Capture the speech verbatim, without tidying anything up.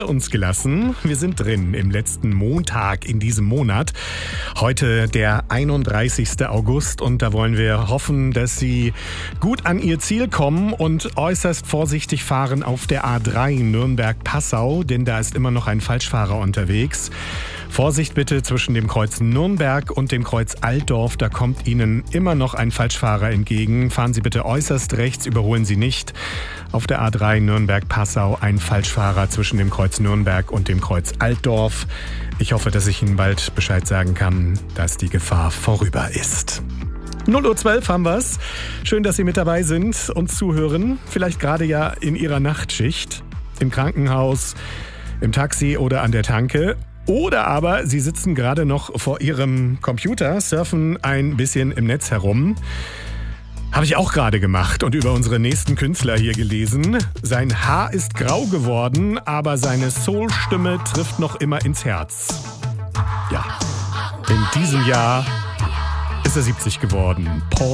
uns gelassen. Wir sind drin im letzten Montag in diesem Monat. Heute der einunddreißigsten August und da wollen wir hoffen, dass Sie gut an Ihr Ziel kommen und äußerst vorsichtig fahren auf der A drei Nürnberg-Passau, denn da ist immer noch ein Falschfahrer unterwegs. Vorsicht bitte zwischen dem Kreuz Nürnberg und dem Kreuz Altdorf, da kommt Ihnen immer noch ein Falschfahrer entgegen. Fahren Sie bitte äußerst rechts, überholen Sie nicht. Auf der A drei Nürnberg-Passau ein Falschfahrer zwischen dem Kreuz Nürnberg und dem Kreuz Altdorf. Ich hoffe, dass ich Ihnen bald Bescheid sagen kann, dass die Gefahr vorüber ist. null Uhr zwölf haben wir's. Schön, dass Sie mit dabei sind und zuhören. Vielleicht gerade ja in Ihrer Nachtschicht, im Krankenhaus, im Taxi oder an der Tanke. Oder aber Sie sitzen gerade noch vor Ihrem Computer, surfen ein bisschen im Netz herum. Habe ich auch gerade gemacht und über unsere nächsten Künstler hier gelesen. Sein Haar ist grau geworden, aber seine Soul-Stimme trifft noch immer ins Herz. Ja, in diesem Jahr ist er siebzig geworden. Paul